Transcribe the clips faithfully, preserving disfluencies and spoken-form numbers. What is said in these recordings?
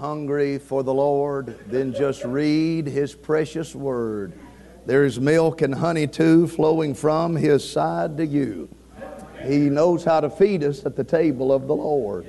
hungry for the Lord, then just read His precious Word. There is milk and honey too flowing from His side to you. He knows how to feed us at the table of the Lord.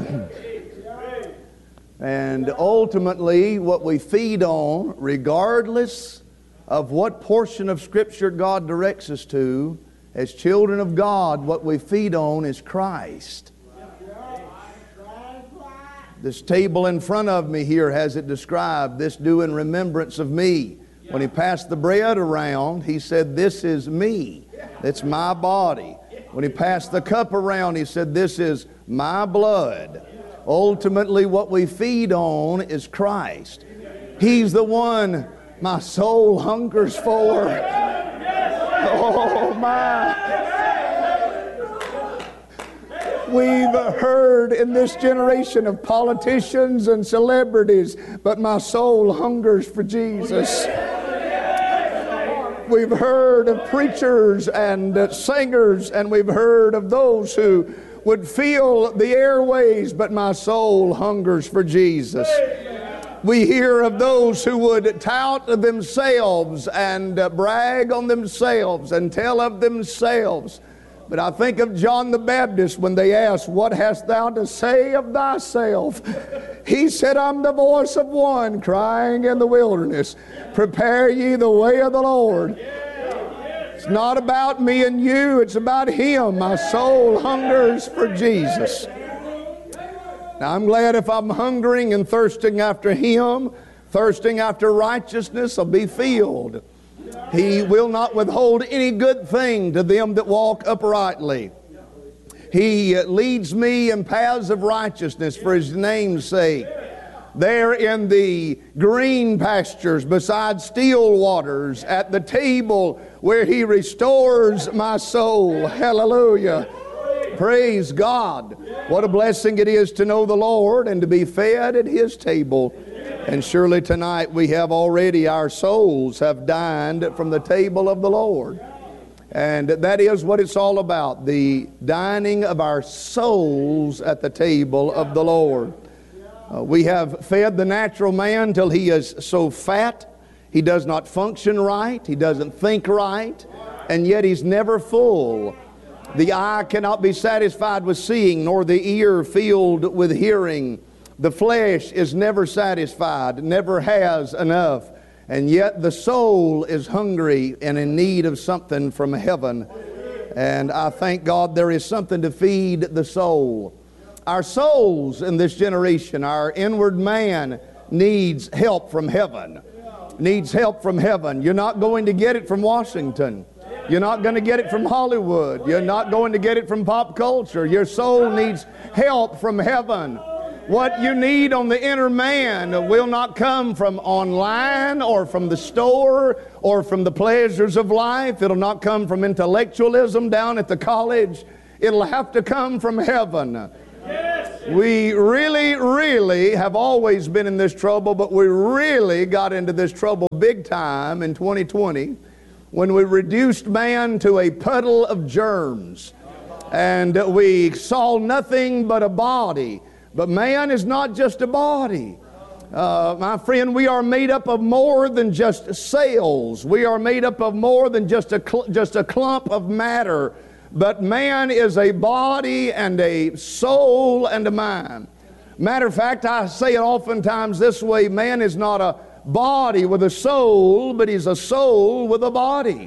And ultimately, what we feed on, regardless of what portion of Scripture God directs us to, as children of God, what we feed on is Christ. This table in front of me here has it described, this do in remembrance of me. When He passed the bread around, He said, this is me. It's my body. When He passed the cup around, He said, this is my blood. Ultimately, what we feed on is Christ. He's the one my soul hungers for. Oh, my. We've heard in this generation of politicians and celebrities, but my soul hungers for Jesus. We've heard of preachers and uh, singers, and we've heard of those who would fill the airways, but my soul hungers for Jesus. We hear of those who would tout themselves and uh, brag on themselves and tell of themselves. But I think of John the Baptist when they asked, what hast thou to say of thyself? He said, I'm the voice of one crying in the wilderness, prepare ye the way of the Lord. It's not about me and you, it's about Him. My soul hungers for Jesus. Now I'm glad if I'm hungering and thirsting after Him, thirsting after righteousness, I'll be filled. He will not withhold any good thing to them that walk uprightly. He leads me in paths of righteousness for His name's sake. There in the green pastures beside still waters, at the table where He restores my soul. Hallelujah. Praise God. What a blessing it is to know the Lord and to be fed at His table. And surely tonight we have already, our souls have dined from the table of the Lord. And that is what it's all about, the dining of our souls at the table of the Lord. Uh, we have fed the natural man till he is so fat, he does not function right, he doesn't think right, and yet he's never full. The eye cannot be satisfied with seeing, nor the ear filled with hearing. The flesh is never satisfied, never has enough. And yet the soul is hungry and in need of something from heaven. And I thank God there is something to feed the soul. Our souls in this generation, our inward man, needs help from heaven. Needs help from heaven. You're not going to get it from Washington. You're not going to get it from Hollywood. You're not going to get it from pop culture. Your soul needs help from heaven. What you need on the inner man will not come from online or from the store or from the pleasures of life. It'll not come from intellectualism down at the college. It'll have to come from heaven. Yes. We really, really have always been in this trouble, but we really got into this trouble big time in twenty twenty when we reduced man to a puddle of germs. And we saw nothing but a body. But man is not just a body. Uh, my friend, we are made up of more than just cells. We are made up of more than just a, cl- just a clump of matter. But man is a body and a soul and a mind. Matter of fact, I say it oftentimes this way, man is not a body with a soul, but he's a soul with a body.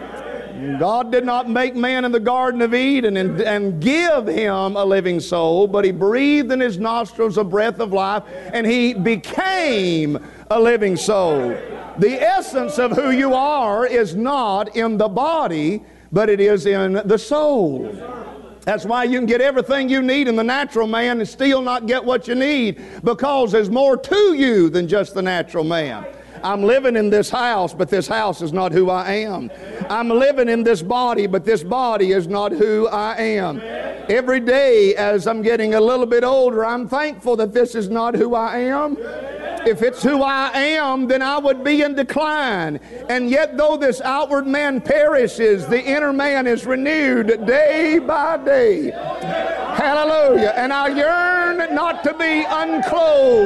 God did not make man in the Garden of Eden and, and give him a living soul, but He breathed in his nostrils a breath of life, and he became a living soul. The essence of who you are is not in the body, but it is in the soul. That's why you can get everything you need in the natural man and still not get what you need, because there's more to you than just the natural man. I'm living in this house, but this house is not who I am. I'm living in this body, but this body is not who I am. Every day as I'm getting a little bit older, I'm thankful that this is not who I am. If it's who I am, then I would be in decline. And yet though this outward man perishes, the inner man is renewed day by day. Hallelujah. And I yearn not to be unclothed,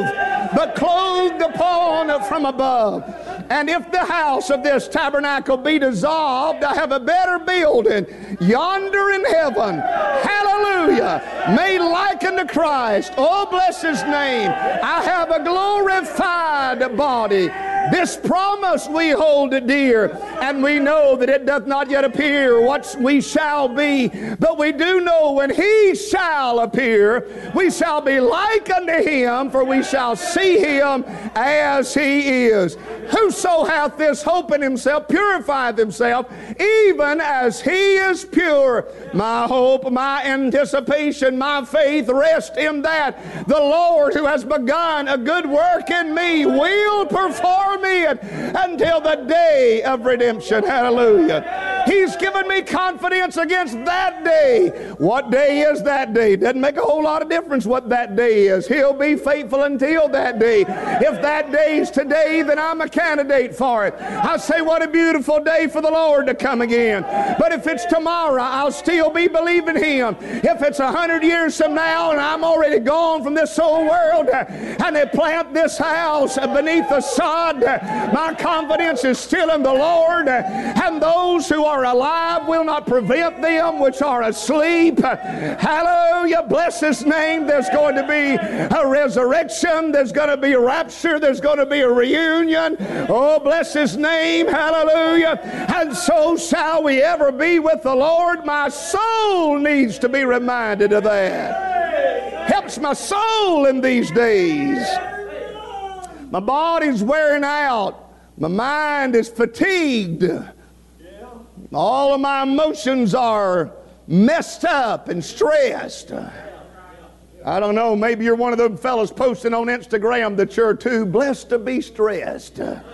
but clothed upon from above. And if the house of this tabernacle be dissolved, I have a better building yonder in heaven. Hallelujah. Made like unto Christ. Oh, bless his name. I have a glorified body. This promise we hold dear, and we know that it doth not yet appear what we shall be, but we do know when he shall appear, we shall be like unto him, for we shall see him as he is. Whoso hath this hope in himself purifieth himself, even as he is pure. My hope, my anticipation, my faith rest in that. The Lord who has begun a good work in me will perform it until the day of redemption. Hallelujah. He's given me confidence against that day. What day is that day? Doesn't make a whole lot of difference what that day is. He'll be faithful until that day. If that day's today, then I'm a candidate for it. I say, what a beautiful day for the Lord to come again. But if it's tomorrow, I'll still be believing him. If it's a hundred years from now and I'm already gone from this old world and they plant this house beneath the sod, my confidence is still in the Lord, and those who are alive will not prevent them which are asleep. Hallelujah. Bless his name. There's going to be a resurrection. There's going to be a rapture. There's going to be a reunion. Oh, bless his name. Hallelujah. And so shall we ever be with the Lord. My soul needs to be reminded of that. Helps my soul in these days. My body's wearing out. My mind is fatigued. All of my emotions are messed up and stressed. I don't know, maybe you're one of them fellas posting on Instagram that you're too blessed to be stressed.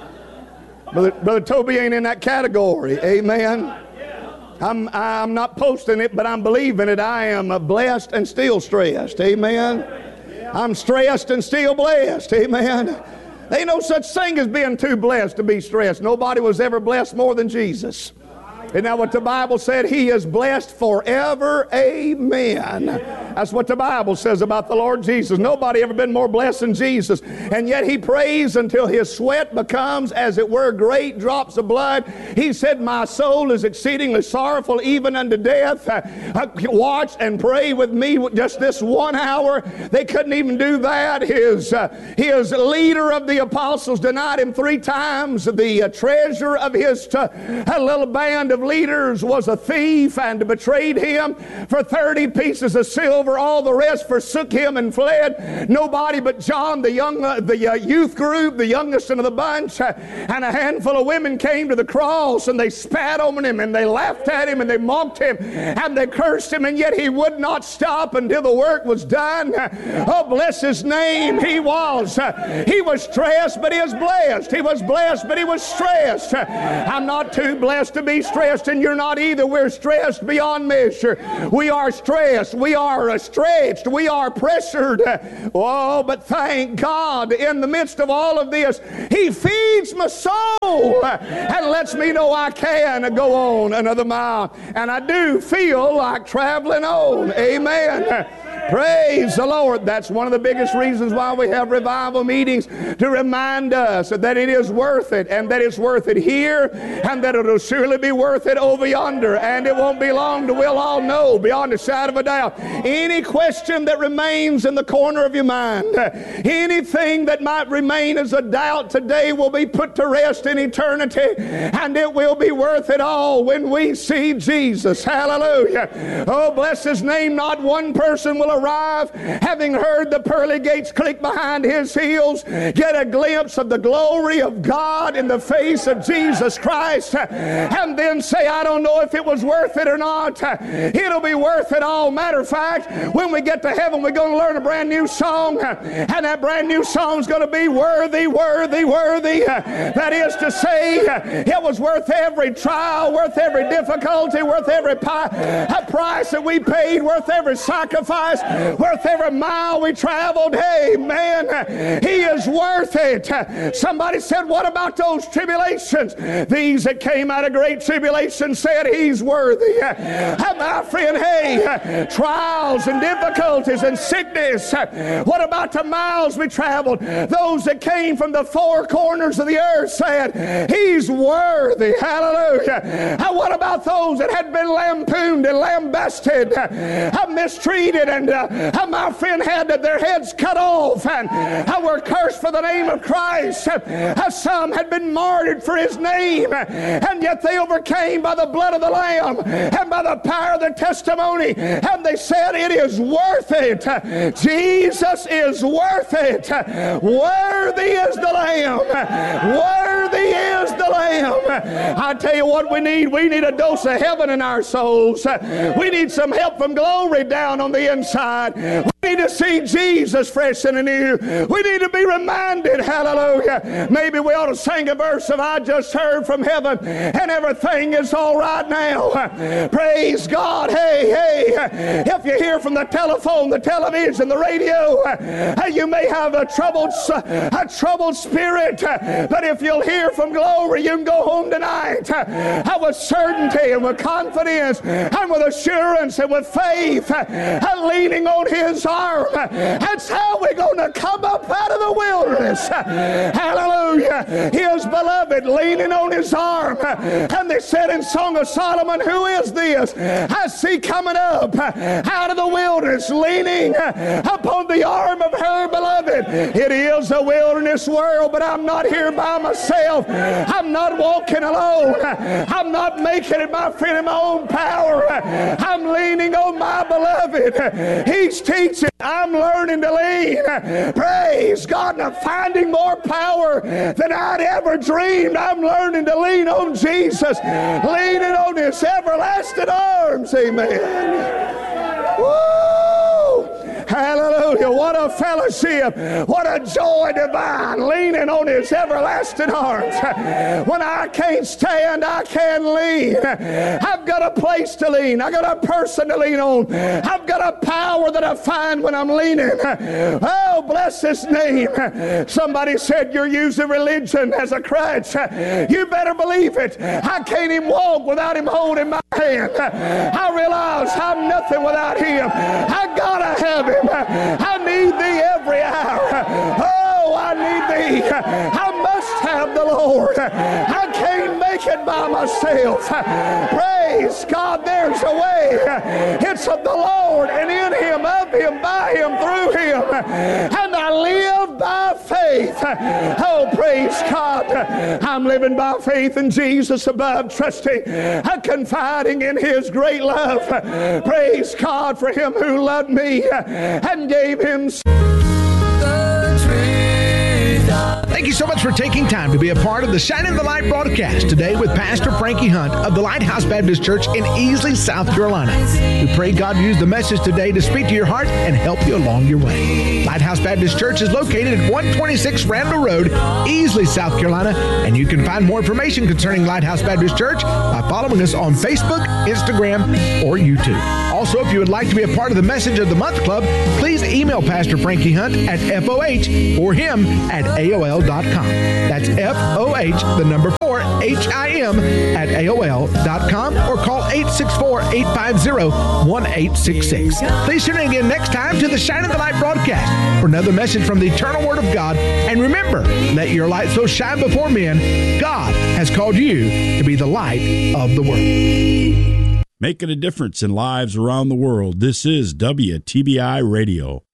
Brother, Brother Toby ain't in that category. Amen. I'm, I'm not posting it, but I'm believing it. I am blessed and still stressed. Amen. I'm stressed and still blessed. Amen. Ain't no such thing as being too blessed to be stressed. Nobody was ever blessed more than Jesus. Isn't that what the Bible said? He is blessed forever. Amen. That's what the Bible says about the Lord Jesus. Nobody ever been more blessed than Jesus. And yet he prays until his sweat becomes, as it were, great drops of blood. He said, my soul is exceedingly sorrowful, even unto death. Uh, watch and pray with me just this one hour. They couldn't even do that. His, uh, his leader of the apostles denied him three times. The uh, treasurer of his uh, little band of leaders was a thief and betrayed him for thirty pieces of silver. All the rest forsook him and fled. Nobody but John, the young, uh, the uh, youth group, the youngest of the bunch, uh, and a handful of women came to the cross, and they spat on him, and they laughed at him, and they mocked him, and they cursed him, and yet he would not stop until the work was done. Oh, bless his name. He was. Uh, he was stressed, but he was blessed. He was blessed, but he was stressed. Uh, I'm not too blessed to be stressed. And you're not either. We're stressed beyond measure. We are stressed. We are uh, stretched. We are pressured. Oh, but thank God in the midst of all of this, he feeds my soul and lets me know I can go on another mile. And I do feel like traveling on. Amen. Praise the Lord. That's one of the biggest reasons why we have revival meetings, to remind us that it is worth it, and that it's worth it here, and that it'll surely be worth it over yonder, and it won't be long till we'll all know beyond a shadow of a doubt. Any question that remains in the corner of your mind, anything that might remain as a doubt today, will be put to rest in eternity, and it will be worth it all when we see Jesus. Hallelujah. Oh, bless his name. Not one person will arrive having heard the pearly gates click behind his heels, get a glimpse of the glory of God in the face of Jesus Christ, and then say, I don't know if it was worth it or not. It'll be worth it all. Matter of fact, when we get to heaven, we're going to learn a brand new song, and that brand new song's going to be worthy, worthy, worthy. That is to say, it was worth every trial, worth every difficulty, worth every pi- price that we paid, worth every sacrifice. Worth every mile we traveled. Amen. He is worth it. Somebody said, what about those tribulations? These that came out of great tribulation said he's worthy. My friend, hey, trials and difficulties and sickness. What about the miles we traveled? Those that came from the four corners of the earth said he's worthy. Hallelujah. And what about those that had been lampooned and lambasted, uh, mistreated, and uh, my friend had their heads cut off and uh, were cursed for the name of Christ? Uh, some had been martyred for his name, uh, and yet they overcame by the blood of the Lamb and by the power of their testimony, and they said it is worth it. Uh, Jesus is worth it. Uh, worthy is the Lamb. Uh, worthy is the Lamb. I tell you what we need. We need a dose of heaven in our souls. We need some help from glory down on the inside. We need to see Jesus fresh and anew. We need to be reminded, hallelujah. Maybe we ought to sing a verse of I just heard from heaven and everything is all right now. Praise God. Hey, hey, if you hear from the telephone, the television, the radio, you may have a troubled, a troubled spirit, but if you'll hear from glory, you can go home tonight uh, with certainty and with confidence and with assurance and with faith and leaning on his arm. That's how we're going to come up out of the wilderness. Hallelujah. His beloved leaning on his arm. And they said in Song of Solomon, who is this I see coming up out of the wilderness leaning upon the arm of her beloved? It is a wilderness world, but I'm not here by myself. I'm not walking alone. I'm not making it, my friend, in my own power. I'm leaning on my beloved. He's teaching. I'm learning to lean. Praise God. And I'm finding more power than I'd ever dreamed. I'm learning to lean on Jesus. Leaning on his everlasting arms. Amen. Woo! Hallelujah. What a fellowship. What a joy divine. Leaning on his everlasting arms. When I can't stand, I can lean. I've got a place to lean. I've got a person to lean on. I've got a power that I find when I'm leaning. Oh, bless his name. Somebody said you're using religion as a crutch. You better believe it. I can't even walk without him holding my hand. I realize I'm nothing without him. I gotta have him. I need thee every hour. Oh, I need thee. I must have the Lord. I can't make it by myself. Praise God, there's a way. It's of the Lord and in him, of him, by him, through him. And I live by faith. Oh, praise God. I'm living by faith in Jesus above, trusting and confiding in his great love. Praise God for him who loved me and gave him. Thank you so much for taking time to be a part of the Shining the Light broadcast today with Pastor Frankie Hunt of the Lighthouse Baptist Church in Easley, South Carolina. We pray God used the message today to speak to your heart and help you along your way. Lighthouse Baptist Church is located at one twenty-six Randall Road, Easley, South Carolina, and you can find more information concerning Lighthouse Baptist Church by following us on Facebook, Instagram, or YouTube. Also, if you would like to be a part of the Message of the Month Club, please email Pastor Frankie Hunt at F O H or him at A O L dot com. That's F O H, the number four, H I M at A O L dot com, or call eight six four, eight five zero, one eight six six. Please tune in again next time to the Shining the Light broadcast for another message from the eternal Word of God. And remember, let your light so shine before men, God has called you to be the light of the world. Making a difference in lives around the world. This is W T B I Radio.